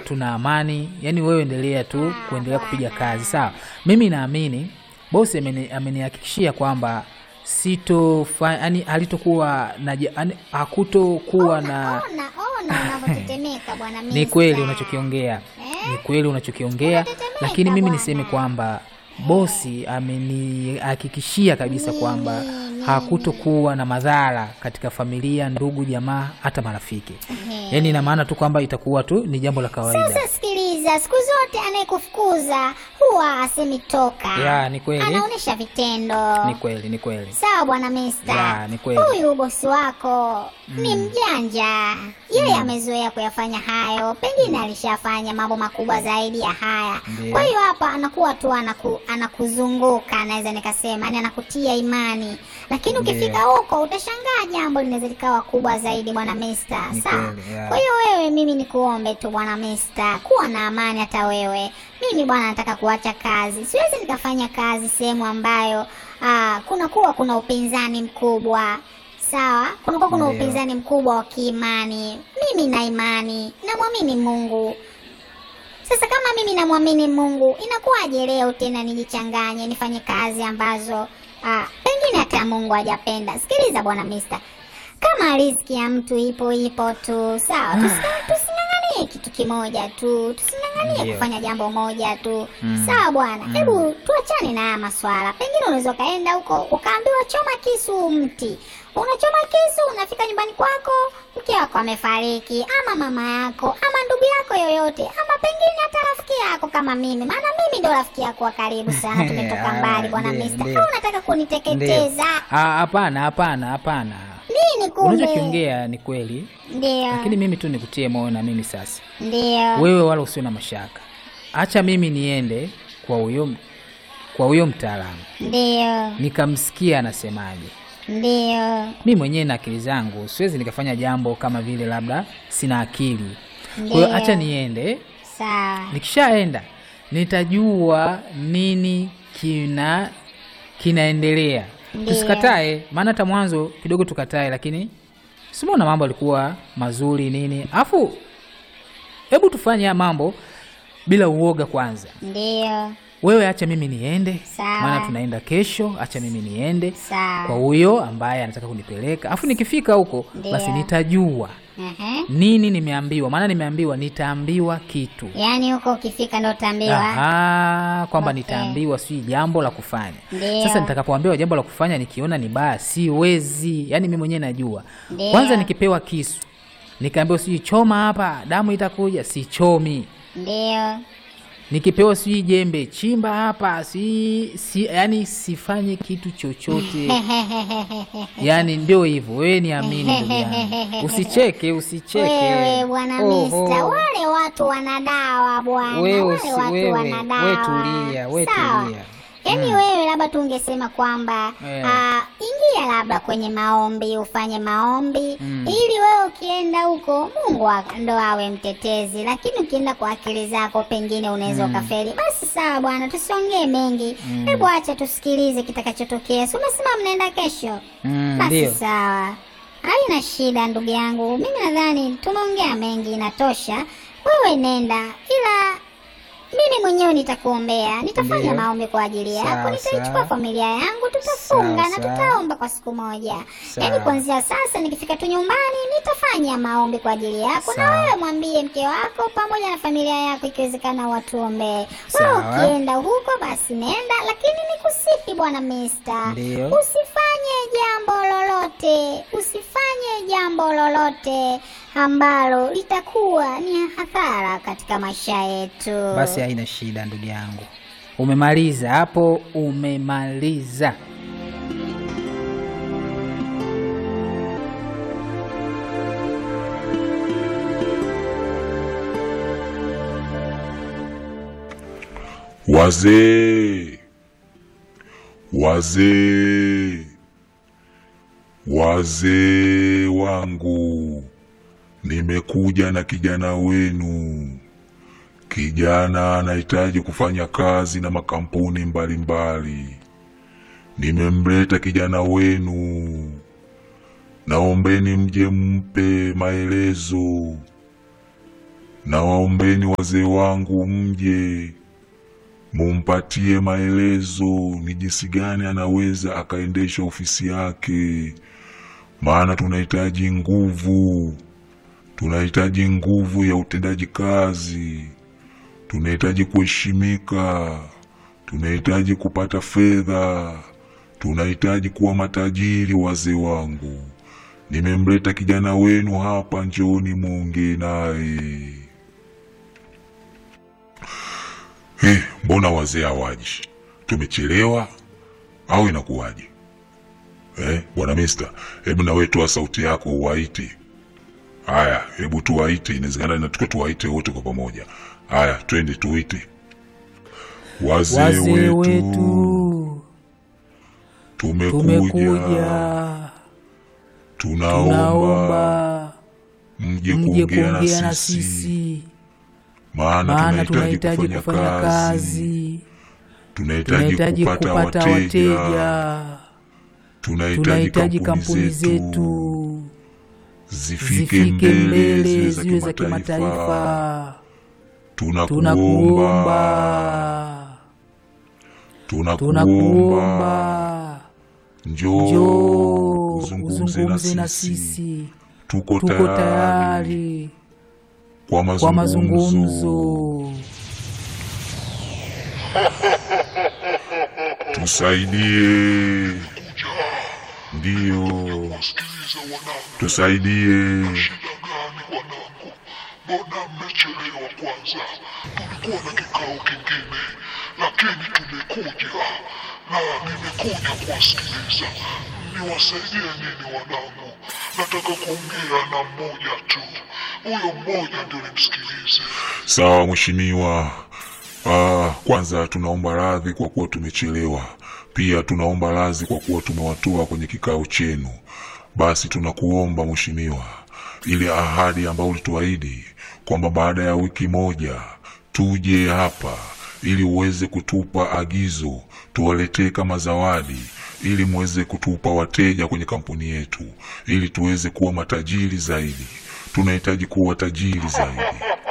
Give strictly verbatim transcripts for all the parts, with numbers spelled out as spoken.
tuna amani, yani wewe endelea tu kuendelea kupiga kazi, sawa? Mimi naamini bosi ameni, amenihakikishia kwamba sito yani halitokuwa na yani, hakutokuwa na ona ona unavyotetemeka bwana mimi. Ni kweli unachokiongea. Eh? Ni kweli unachokiongea, lakini mimi niseme kwamba bosi amenihakikishia kabisa kwamba hakutokuwa na madhara katika familia, ndugu, jamaa, hata marafiki. Yaani ina maana tu kwamba itakuwa tu ni jambo la kawaida. Sasa sikiliza, siku zote anayekufukuza huwa asemi toka. Ya, ni kweli. Anaonesha vitendo. Ni kweli, ni kweli. Sawa bwana mister. Ya, ni kweli. Huyu bosi wako mm. ni mjanja. Yeye mm. amezoea kuyafanya hayo. Pengine alishafanya mambo makubwa zaidi ya haya. Ndiyo. Kwa hiyo hapa anakuwa tu anaku, anakuzunguka, naweza nikasema, yani anakutia imani. Lakini ukifika huko utashangaa jambo linaweza likawa kubwa zaidi bwana mister. Sawa. Kwa hiyo wewe mimi nikuombe tu bwana mister, kuwa na amani hata wewe. Mimi bwana nataka kuacha kazi. Siwezi nikafanya kazi sehemu ambayo aa, kuna kuwa kuna upinzani mkubwa. Sawa? Kuna kuwa kuna Ndiyo. upinzani mkubwa wa kiimani. Mimi na imani, namwamini Mungu. Sasa kama mimi namwamini Mungu, inakuwaje leo tena nijichanganye nifanye kazi ambazo ah pengine hata Mungu hajapenda? Sikiliza bwana mister. Kama riziki ya mtu ipo ipo tu, sawa? Tusinanganie kitu kimoja tu. Tusinanganie kufanya jambo moja tu. Mm. Sawa bwana. Mm. Hebu tuachane na haya maswala. Pengine unaweza kaenda huko ukaambiwa choma kisu mti. Unachoma kisu, unafika nyumbani kwako, mke wako amefariki, ama mama yako, ama ndugu yako yoyote, ama pengine hata rafiki yako kama mimi. Maana mimi ndo rafiki yako wa karibu sana, tumetoka mbali bwana mister. Au unataka kuniteketeza? Ah, hapana, hapana, hapana. Nini kumbe? Unachokiongea ni kweli. Ndio. Lakini mimi tu nikutie moyo na mimi sasa. Ndio. Wewe wala usiwe na mashaka. Acha mimi niende kwa huyo kwa huyo mtaalamu. Ndio. Nikamsikia anasemaje. Ndio. Mimi mwenyewe na akili zangu siwezi nikafanya jambo kama vile labda sina akili. Kwa hiyo acha niende. Sawa. Nikishaenda nitajua nini kina kinaendelea. Tusikatae, maana hata mwanzo kidogo tukatae, lakini simuona mambo yalikuwa mazuri nini. Afu hebu tufanye mambo bila uoga kwanza. Ndio. Wewe acha mimi niende, maana tunaenda kesho, acha mimi niende. Sawa. Kwa huyo ambaye anataka kunipeleka. Afu nikifika huko basi nitajua uh-huh. nini nimeambiwa, maana nimeambiwa nitaambiwa kitu. Yaani huko ukifika ndo utaambiwa. Aha, kwamba okay. nitaambiwa si jambo la kufanya. Ndiyo. Sasa nitakapoambiwa jambo la kufanya nikiona ni baya siwezi. Yaani mimi mwenyewe najua. Ndiyo. Kwanza nikipewa kisu, nikaambiwa si choma hapa, damu itakuja, si chomi. Ndio. Nikipewa si jembe, chimba hapa, si si yani sifanye kitu chochote. Yaani ndio hivyo. Wewe niamini ndugu yangu. Usicheke, usicheke. Wewe bwana mister, wale watu wanadawa bwana. Wale watu wewe, wanadawa. Wewe tulia, wewe tulia. Yaani mm. wewe labda tungesema kwamba yeah. uh, ingia labda kwenye maombi, ufanye maombi mm. ili wewe ukienda huko Mungu ndo awe mtetezi. Lakini ukienda kwa akili zako pengine unaweza mm. ukafeli. Basi sawa bwana, tusiongee mengi. Hebu mm. acha tusikilize kitakachotokea. Si umesema mnaenda kesho? Mm, basi dio. Sawa. Haina shida ndugu yangu. Mimi nadhani tumeongea mengi, inatosha. Wewe nenda, ila mimi mwenyewe nitakuombea, nitafanya Ndiyo. maombi kwa ajili yako, nitaichukua familia yangu, tutafunga sa, na tutaomba kwa siku moja. Yaani kuanzia sasa nikifika tu nyumbani nitafanya maombi kwa ajili yako sa. Na wewe mwambie mke wako pamoja na familia yako ikiwezekana watuombee. Wewe ukienda huko basi nenda, lakini nikusihi bwana mister, usifanye jambo lolote, usifanye jambo lolote ambalo litakuwa ni hasara katika maisha yetu. Basi haina shida ndugu yangu. Umemaliza hapo, umemaliza. Wazee, wazee, wazee wangu, nimekuja na kijana wenu. Kijana anahitaji kufanya kazi na makampuni mbalimbali. Nimemleta kijana wenu. Naombeni mje mpe maelezo na waombeni wazee wangu mje mumpatie maelezo ni jinsi gani anaweza akaendesha ofisi yake, maana tunahitaji nguvu, tunahitaji nguvu ya utendaji kazi, tunahitaji kuheshimika, tunahitaji kupata fedha, tunahitaji kuwa matajiri. Wazee wangu, nimemleta kijana wenu hapa, njooni muongee naye. Eh, mbona wazee hawaji? Tumechelewa au inakuwaje? Eh, bwana Mister, hebu na wewe toa sauti yako uwaite. Haya, hebu tuwaite, inawezekana inatuka tuwaite wote kwa pamoja. Haya, twende tuite. Wazee Wazee wetu, wetu tumekuja, tumekuja, tunaomba tunaomba mje mje kuongea kuongea na na sisi, sisi, maana maana tunahitaji tunahitaji kufanya kufanya kazi, kazi, tunahitaji tunahitaji kupata kupata wateja, wateja, tunahitaji tunahitaji kampuni kampuni zetu zetu zifike zifike mbele, mbele, ziwe za ziwe za kimataifa. kimataifa. Tunakuomba, Tunakuomba, tunakuomba, tunakuomba, njoo njoo uzungumze na uzungumze na sisi. sisi, Tuko tuko tayari tayari kwa kwa mazungumzo. mazungumzo. Tusaidie, ndiyo, tusaidie. Shida gani wanangu? Mbona mmechelewa kwanza? Tulikuwa na kikao kingine, lakini tumekuja na nimekuja kuwasikiliza. Niwasaidie nini wanangu? Nataka kuongea na mmoja tu, huyo mmoja ndio nimsikilize. Sawa mheshimiwa. Ah, kwanza tunaomba radhi kwa kuwa tumechelewa. Pia tunaomba radhi kwa kuwa tumewatoa kwenye kikao chenu. Basi tunakuomba mheshimiwa, ile ahadi ambayo ulituahidi kwamba baada ya wiki moja tuje hapa ili uweze kutupa agizo tuwaletee kama zawadi, ili muweze kutupa wateja kwenye kampuni yetu, ili tuweze kuwa matajiri zaidi. Tunahitaji kuwa tajiri zaidi.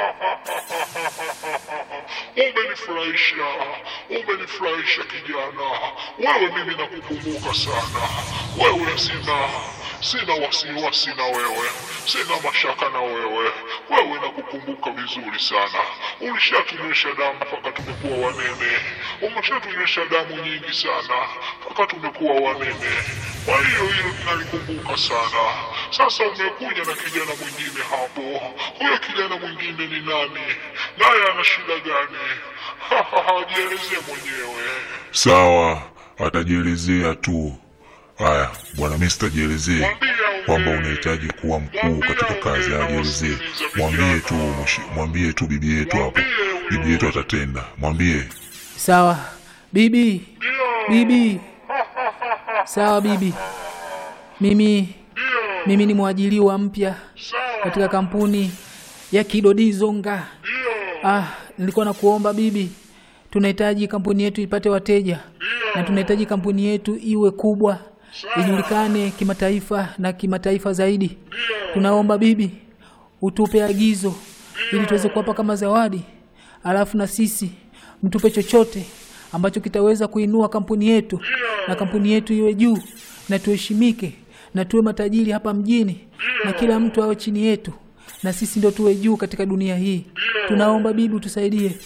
Umenifurahisha, umenifurahisha kijana. Wewe mimi nakukumbuka sana. Wewe sina, sina wasiwasi na wewe, sina mashaka na wewe. Wewe nakukumbuka vizuri sana. Ulishatunywesha damu mpaka tumekuwa wanene. Umeshatunywesha damu nyingi sana mpaka tumekuwa wanene. Kwa hiyo hilo nalikumbuka sana. Sasa umekuja na kijana mwingine hapo. Huyo kijana mwingine ni nani? Naye ana shida gani? Jielezee mwenyewe. Sawa, atajielezea tu. Haya, bwana Mister, jielezee kwamba unahitaji kuwa mkuu katika kazi. Ajielezee, mwambie tu, mwishi- mwambie tu bibi yetu hapo. Bibi yetu atatenda, mwambie. Sawa bibi, bibi, sawa bibi. Mimi mimi ni mwajiliwa mpya katika kampuni ya Kidodi Zonga. Ah, nilikuwa nakuomba bibi, tunahitaji kampuni yetu ipate wateja, na tunahitaji kampuni yetu iwe kubwa, ijulikane kimataifa na kimataifa zaidi. Tunaomba bibi utupe agizo ili tuweze kuwapa kama zawadi, alafu na sisi mtupe chochote ambacho kitaweza kuinua kampuni yetu, na kampuni yetu iwe juu na tuheshimike na tuwe matajiri hapa mjini, na kila mtu awe chini yetu, na sisi ndio tuwe juu katika dunia hii. Tunaomba bibi utusaidie.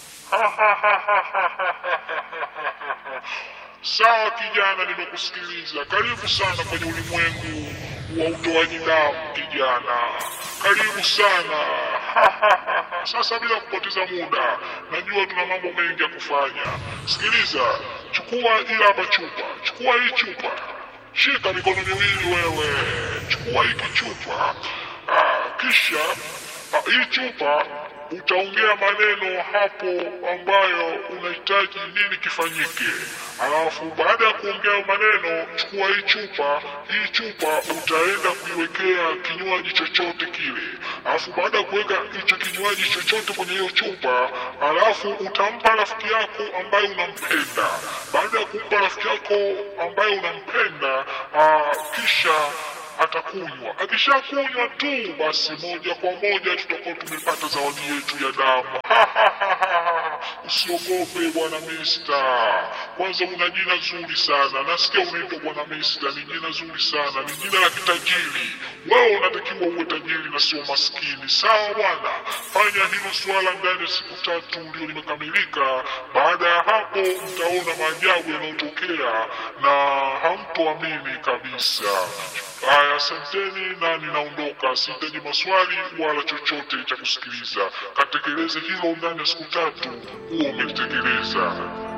Sawa kijana, nimekusikiliza. Karibu sana kwenye ulimwengu wa utoaji damu kijana. Karibu sana. Sasa bila kupoteza muda, najua tuna mambo mengi ya kufanya. Sikiliza, chukua hii hapa chupa. Chukua hii chupa. Shika mikono miwili wewe. Chukua hii chupa. Ah, kisha ah, hii chupa utaongea maneno hapo ambayo unahitaji nini kifanyike. Alafu baada ya kuongea maneno, chukua hii chupa. Hii chupa utaenda kuiwekea kinywaji chochote kile. Alafu baada ya kuweka hicho kinywaji chochote kwenye hiyo chupa, alafu utampa rafiki yako ambaye unampenda. Baada ya kumpa rafiki yako ambaye unampenda, aa, kisha atakunywa. Akishakunywa tu, basi moja kwa moja tutakuwa tumepata zawadi yetu ya damu. Usiogope bwana Mister. Kwanza una jina zuri sana. Nasikia unaitwa bwana Mister. Ni jina zuri sana. Ni jina la kitajiri. Wewe unatakiwa uwe tajiri na sio maskini. Sawa bwana. Fanya hilo swala ndani ya siku tatu ndio limekamilika. Baada ya hapo mtaona maajabu yanayotokea na hamtoamini kabisa. Aya, asanteni na ninaondoka. Sihitaji maswali wala chochote cha kusikiliza. Katekeleze hilo ndani ya siku tatu, huo umelitekeleza.